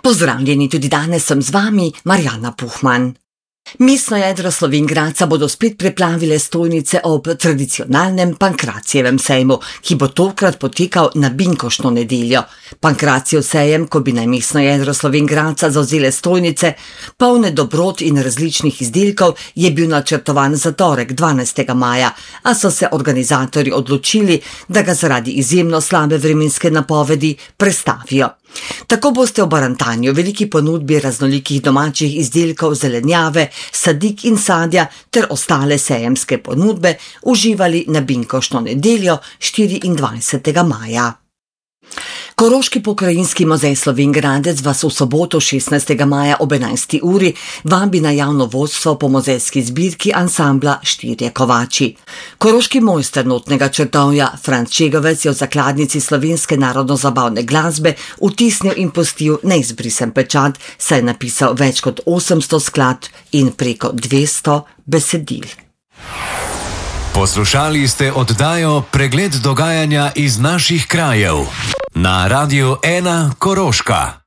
Pozdravljeni, tudi danes sem z vami, Marjana Puhman. Mestno jedro Slovenj Gradca bodo spet preplavile stojnice ob tradicionalnem Pankracijevem sejmu, ki bo tokrat potekal na binkoštno nedeljo. Pankracijev sejem, ko bi naj mestno jedro Slovenj Gradca zavzele stojnice, polne dobrot in različnih izdelkov, je bil načrtovan za torek 12. maja, a so se organizatorji odločili, da ga zaradi izjemno slabe vremenske napovedi prestavijo. Tako boste v Barantanju veliki ponudbi raznolikih domačih izdelkov zelenjave, sadik in sadja ter ostale sejemske ponudbe uživali na binkoštno nedeljo 24. maja. Koroški pokrajinski muzej Slovenj Gradec vas v soboto 16. maja ob 11. uri vabi na javno vodstvo po muzejski zbirki ansambla Štirje kovači. Koroški mojster notnega črtovja Franc Čegovec je v zakladnici slovenske narodno-zabavne glasbe vtisnil in pustil neizbrisen pečat, saj je napisal več kot 800 skladb in preko 200 besedil. Poslušali ste oddajo Pregled dogajanja iz naših krajev na Radiu 1 Koroška.